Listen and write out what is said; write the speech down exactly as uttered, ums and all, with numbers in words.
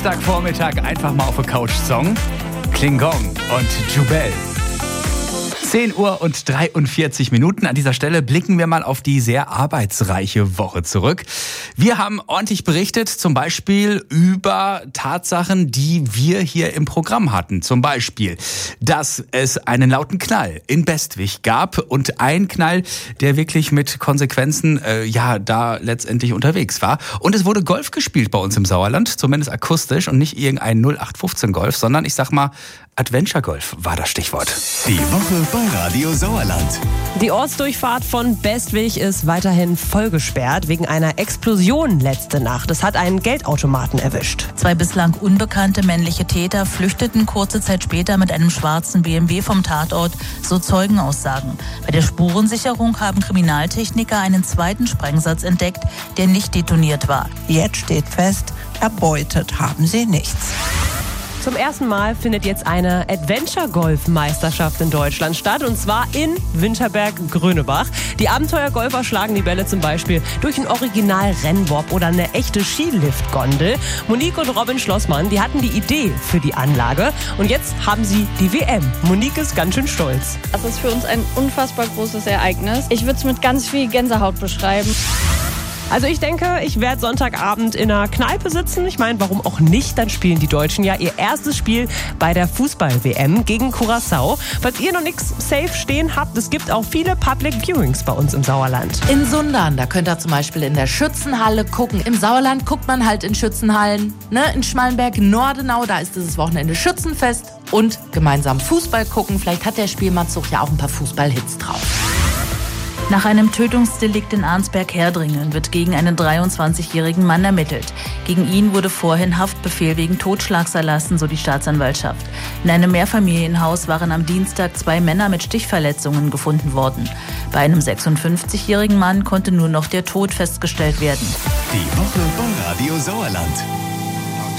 Samstagvormittag einfach mal auf der Couch Song. Klingon und Jubel. zehn Uhr und dreiundvierzig Minuten. An dieser Stelle blicken wir mal auf die sehr arbeitsreiche Woche zurück. Wir haben ordentlich berichtet, zum Beispiel über Tatsachen, die wir hier im Programm hatten. Zum Beispiel, dass es einen lauten Knall in Bestwig gab und ein Knall, der wirklich mit Konsequenzen äh, ja da letztendlich unterwegs war. Und es wurde Golf gespielt bei uns im Sauerland, zumindest akustisch und nicht irgendein null acht fünfzehn Golf, sondern ich sag mal Adventure Golf war das Stichwort. Die Woche bei Radio Sauerland. Die Ortsdurchfahrt von Bestwig ist weiterhin voll gesperrt wegen einer Explosion letzte Nacht. Es hat einen Geldautomaten erwischt. Zwei bislang unbekannte männliche Täter flüchteten kurze Zeit später mit einem schwarzen B M W vom Tatort, so Zeugenaussagen. Bei der Spurensicherung haben Kriminaltechniker einen zweiten Sprengsatz entdeckt, der nicht detoniert war. Jetzt steht fest, erbeutet haben sie nichts. Zum ersten Mal findet jetzt eine Adventure-Golf-Meisterschaft in Deutschland statt, und zwar in Winterberg-Grönebach. Die Abenteuergolfer schlagen die Bälle zum Beispiel durch ein Original-Rennbob oder eine echte Skilift-Gondel. Monique und Robin Schlossmann, die hatten die Idee für die Anlage und jetzt haben sie die W M. Monique ist ganz schön stolz. Das ist für uns ein unfassbar großes Ereignis. Ich würde es mit ganz viel Gänsehaut beschreiben. Also ich denke, ich werde Sonntagabend in einer Kneipe sitzen. Ich meine, warum auch nicht? Dann spielen die Deutschen ja ihr erstes Spiel bei der Fußball-W M gegen Curaçao. Falls ihr noch nichts safe stehen habt, es gibt auch viele Public Viewings bei uns im Sauerland. In Sundern, da könnt ihr zum Beispiel in der Schützenhalle gucken. Im Sauerland guckt man halt in Schützenhallen. Ne? In Schmallenberg-Nordenau, da ist dieses Wochenende Schützenfest. Und gemeinsam Fußball gucken. Vielleicht hat der Spielmannzug ja auch ein paar Fußballhits drauf. Nach einem Tötungsdelikt in Arnsberg-Herdringen wird gegen einen dreiundzwanzigjährigen Mann ermittelt. Gegen ihn wurde vorhin Haftbefehl wegen Totschlags erlassen, so die Staatsanwaltschaft. In einem Mehrfamilienhaus waren am Dienstag zwei Männer mit Stichverletzungen gefunden worden. Bei einem sechsundfünfzigjährigen Mann konnte nur noch der Tod festgestellt werden. Die Woche bei Radio Sauerland.